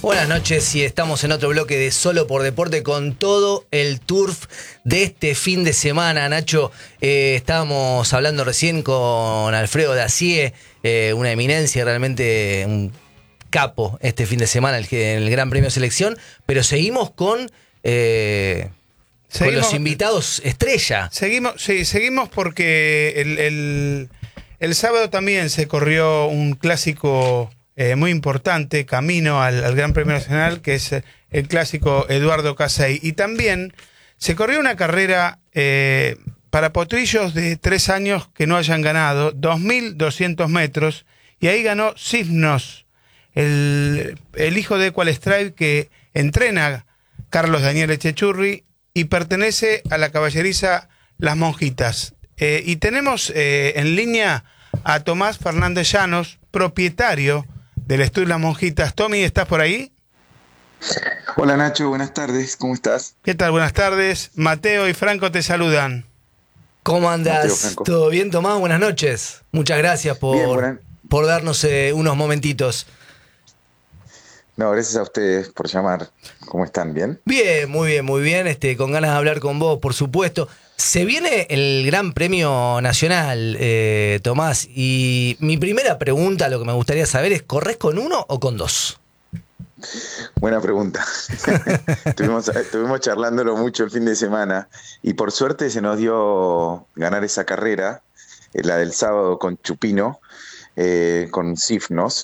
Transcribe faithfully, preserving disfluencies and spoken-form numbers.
Buenas noches y estamos en otro bloque de Solo por Deporte con todo el turf de este fin de semana. Nacho, eh, estábamos hablando recién con Alfredo Dacier, eh, una eminencia, realmente un capo este fin de semana en el, el Gran Premio Selección, pero seguimos con... Eh, Seguimos, con los invitados estrella. Seguimos, sí, seguimos porque el, el, el sábado también se corrió un clásico eh, muy importante, camino al, al Gran Premio Nacional, que es el clásico Eduardo Casey. Y también se corrió una carrera eh, para potrillos de tres años que no hayan ganado, dos mil doscientos metros, y ahí ganó Sifnos, el, el hijo de Equal que entrena Carlos Daniel Echechurri, y pertenece a la caballeriza Las Monjitas. Eh, y tenemos eh, en línea a Tomás Fernández Llanos, propietario del estudio Las Monjitas. Tommy, ¿estás por ahí? Hola Nacho, buenas tardes, ¿cómo estás? ¿Qué tal? Buenas tardes. Mateo y Franco te saludan. ¿Cómo andás? ¿Todo bien, Tomás? Buenas noches. Muchas gracias por, bien, buena... por darnos eh, unos momentitos. No, gracias a ustedes por llamar. ¿Cómo están? ¿Bien? Bien, muy bien, muy bien. Este, con ganas de hablar con vos, por supuesto. Se viene el Gran Premio Nacional, eh, Tomás, y mi primera pregunta, lo que me gustaría saber es, ¿corres con uno o con dos? Buena pregunta. estuvimos, estuvimos charlándolo mucho el fin de semana y por suerte se nos dio ganar esa carrera, la del sábado con Chupino, eh, con Sifnos.